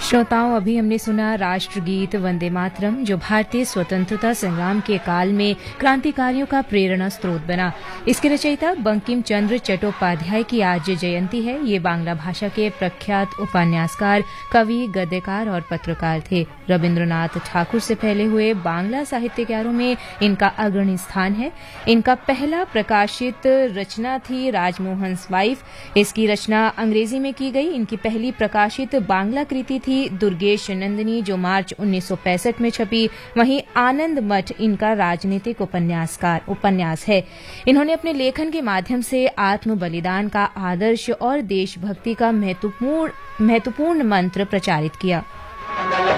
श्रोताओं, अभी हमने सुना राष्ट्रगीत वंदे मातरम, जो भारतीय स्वतंत्रता संग्राम के काल में क्रांतिकारियों का प्रेरणा स्रोत बना। इसके रचयिता बंकिम चंद्र चट्टोपाध्याय की आज जयंती है। ये बांग्ला भाषा के प्रख्यात उपन्यासकार, कवि, गद्यकार और पत्रकार थे। रविन्द्रनाथ ठाकुर से पहले हुए बांग्ला साहित्यकारों में इनका अग्रणी स्थान है। इनका पहला प्रकाशित रचना थी राजमोहन्स वाइफ। इसकी रचना अंग्रेजी में की गई। इनकी पहली प्रकाशित बांग्ला कृति थी दुर्गेश नंदिनी, जो मार्च 1965 में छपी। वहीं आनंद मठ इनका राजनीतिक उपन्यास है। इन्होंने अपने लेखन के माध्यम से आत्म बलिदान का आदर्श और देशभक्ति का महत्वपूर्ण मंत्र प्रचारित किया।